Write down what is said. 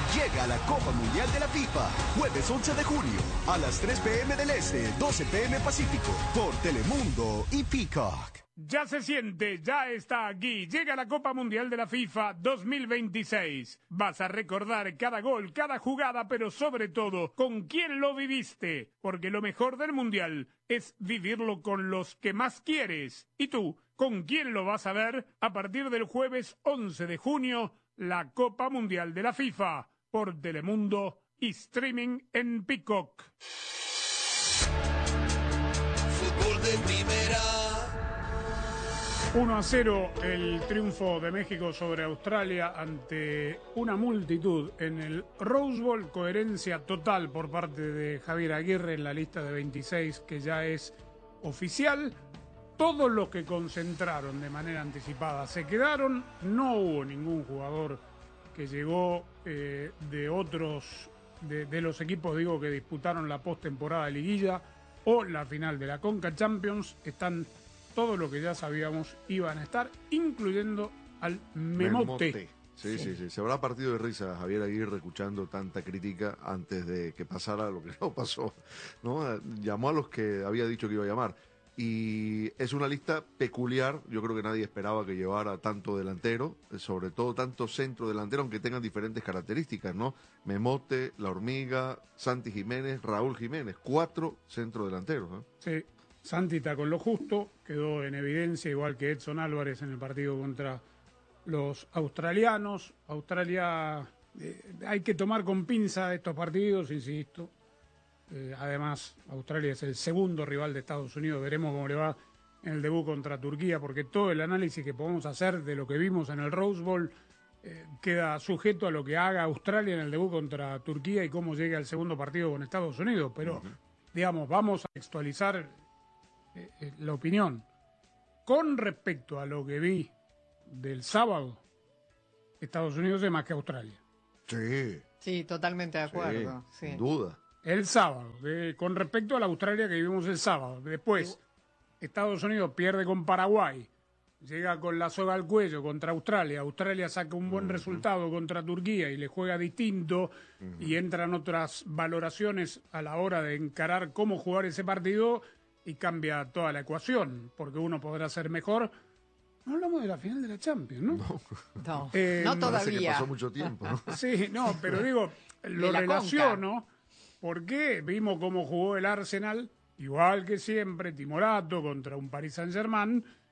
Llega la Copa Mundial de la FIFA, jueves 11 de junio, a las 3 p.m. del Este, 12 p.m. Pacífico, por Telemundo y Peacock. Ya se siente, ya está aquí. Llega la Copa Mundial de la FIFA 2026. Vas a recordar cada gol, cada jugada, pero sobre todo, con quién lo viviste. Porque lo mejor del Mundial es vivirlo con los que más quieres. ¿Y tú, con quién lo vas a ver? A partir del jueves 11 de junio, la Copa Mundial de la FIFA, por Telemundo y streaming en Peacock. Fútbol de primera. 1-0 el triunfo de México sobre Australia ante una multitud en el Rose Bowl. Coherencia total por parte de Javier Aguirre en la lista de 26 que ya es oficial. Todos los que concentraron de manera anticipada se quedaron. No hubo ningún jugador que llegó de otros, de los equipos que disputaron la postemporada de liguilla o la final de la Conca Champions. Están todo lo que ya sabíamos iban a estar, incluyendo al Memote. Sí. Se habrá partido de risa Javier Aguirre escuchando tanta crítica antes de que pasara lo que no pasó, ¿no? Llamó a los que había dicho que iba a llamar. Y es una lista peculiar. Yo creo que nadie esperaba que llevara tanto delantero, sobre todo tanto centro delantero, aunque tengan diferentes características, ¿no? Memote, La Hormiga, Santi Jiménez, Raúl Jiménez, 4 centrodelanteros, ¿no? Sí. Santi está con lo justo, quedó en evidencia, igual que Edson Álvarez en el partido contra los australianos. Australia, hay que tomar con pinza estos partidos, insisto. Además, Australia es el segundo rival de Estados Unidos. Veremos cómo le va en el debut contra Turquía, porque todo el análisis que podemos hacer de lo que vimos en el Rose Bowl queda sujeto a lo que haga Australia en el debut contra Turquía y cómo llegue al segundo partido con Estados Unidos. Pero, digamos, vamos a textualizar la opinión. Con respecto a lo que vi del sábado, Estados Unidos es más que Australia. Sí, totalmente de acuerdo. Sí. Sin duda. El sábado, con respecto a la Australia que vimos el sábado. Después, Estados Unidos pierde con Paraguay, llega con la soga al cuello contra Australia. Australia saca un buen resultado contra Turquía y le juega distinto y entran otras valoraciones a la hora de encarar cómo jugar ese partido y cambia toda la ecuación, porque uno podrá ser mejor. No hablamos de la final de la Champions, ¿no? No todavía. Que pasó mucho tiempo, ¿no? Sí, no, pero digo, lo relaciono porque vimos cómo jugó el Arsenal, igual que siempre, timorato contra un Paris Saint-Germain,